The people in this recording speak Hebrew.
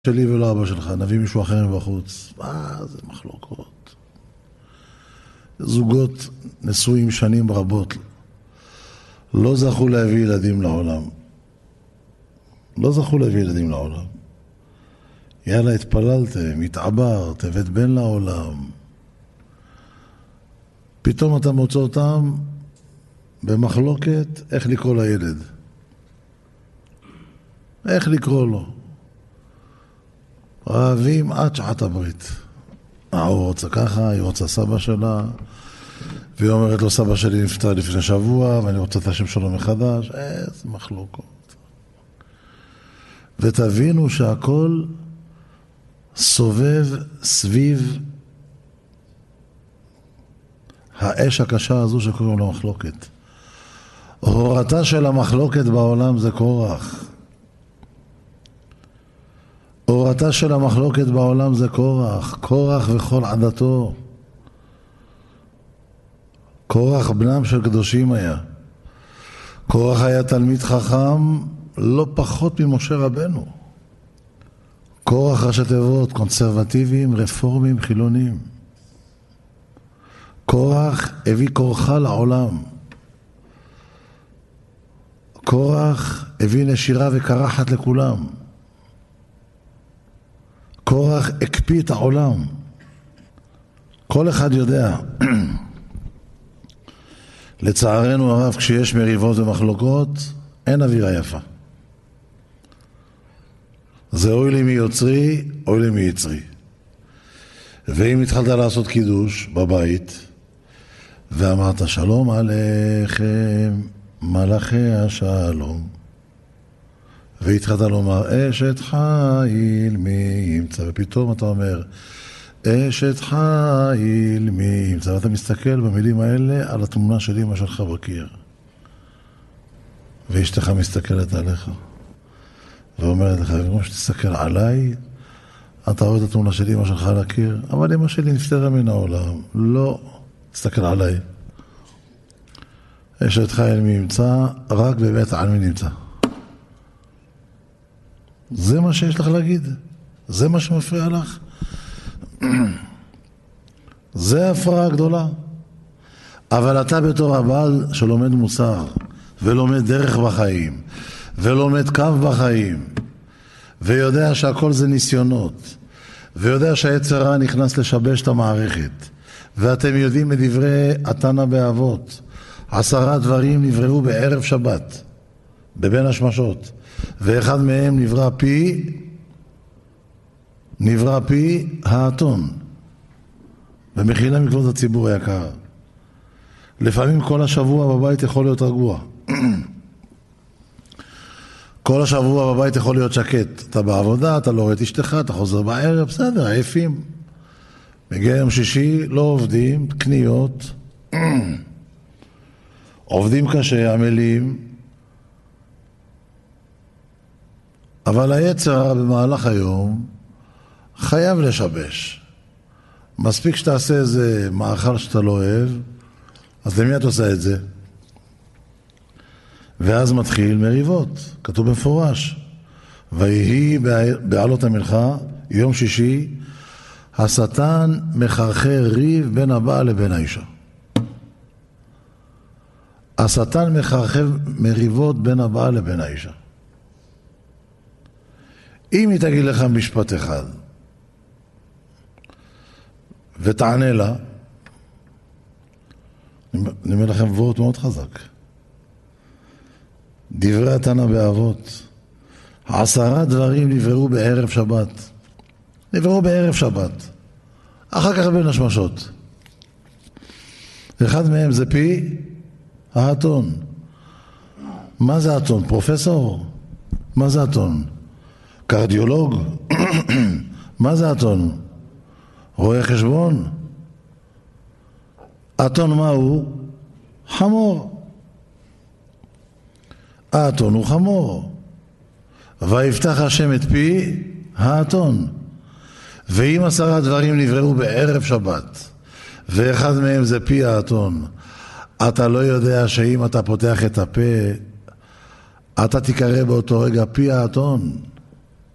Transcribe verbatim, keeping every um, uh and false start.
שלי ולא אבא שלך, נביא מישהו אחר מבחוץ. מה זה מחלוקות? זוגות נשואים שנים רבות לא זכו להביא ילדים לעולם. לא זכו להביא ילדים לעולם. יאללה, התפללתם, התעברת, הבאת בן לעולם. פתאום אתה מוצא אותם במחלוקת איך לקרוא לילד. איך לקרוא לו. רעבים עד שעת הברית. הוא רוצה ככה, היא רוצה סבא שלה, והיא אומרת לו, סבא שלי נפטר לפני שבוע, ואני רוצה את השם שלו מחדש. איזה מחלוקות. ותבינו שהכל סובב סביב האש הקשה הזו שקוראים לה מחלוקת. הורתה של המחלוקת בעולם זה קורח. הורתה של המחלוקת בעולם זה קורח. קורח וכל עדתו. קורח בנם של קדושים היה. קורח היה תלמיד חכם לא פחות ממשה רבנו. קורח ראשי תיבות, קונסרבטיביים, רפורמים, חילונים. קורח הביא קורחה לעולם. קורח הביא נשירה וקרחת לכולם. קורח הקפיא את העולם. כל אחד יודע. לצערנו הרב, כשיש מריבות ומחלוקות, אין אווירה יפה. זה אוי לי מי יוצרי, אוי לי מי יצרי. ואם התחלת לעשות קידוש בבית, ואמרת שלום עליכם, מלאכי השלום, והתחלת לומר אשת חיל מי ימצא, ופתאום אתה אומר אשת חיל מי ימצא, ואתה מסתכל במילים האלה על התמונה של אמא שלך בקיר, ואשתך מסתכלת עליך ואומרת לך, כמו שתסתכל עליי, אתה רואה את התמונה של אמא שלך על הקיר, אבל אמא שלי נפטרה מן העולם. לא, תסתכל עליי. אשת חיל מי ימצא, רק בבית העלמין נמצא. זה מה שיש לך להגיד? זה מה שמפריע לך? זה הפרעה גדולה. אבל אתה בתור הבעל שלומד מוסר, ולומד דרך בחיים, ולומד קו בחיים, ויודע שהכל זה ניסיונות, ויודע שהיצר הרע נכנס לשבש את המערכת, ואתם יודעים מדברי התנא באבות, עשרה דברים נבראו בערב שבת, בבין השמשות, ואחד מהם נברא פי, נברא פי האתון, במחילה מכבוד הציבור היקר. לפעמים כל השבוע בבית יכול להיות רגוע. כל השבוע בבית יכול להיות שקט. אתה בעבודה, אתה לא רואה את אשתך, אתה חוזר בערב, בסדר, עייפים. מגיע יום שישי, לא עובדים, קניות. עובדים קשה, עמלים. אבל היצר במהלך היום חייב לשבש. מספיק שתעשה איזה מאכל שאתה לא אוהב, אז למי את עושה את זה? ואז מתחיל מריבות, כתוב במפורש. ויהי בעלות המלכה, יום שישי, השטן מחרחר ריב בין הבעל לבין האישה. השטן מחרחר מריבות בין הבעל לבין האישה. אם היא תגיד לך משפט אחד, ותענה לה, אני אומר לכם וורט מאוד חזק. דברי התנא באבות, עשרה דברים נבראו בערב שבת. נבראו בערב שבת. אחר כך בין השמשות. אחד מהם זה פי האתון. מה זה האתון? פרופסור? מה זה האתון? קרדיולוג? מה זה האתון? רואה חשבון? האתון מה הוא? חמור. האתון הוא חמור. ויפתח השם את פי האתון. ואם עשרה דברים נבראו בערב שבת, ואחד מהם זה פי האתון, אתה לא יודע שאם אתה פותח את הפה, אתה תקרא באותו רגע פי האתון.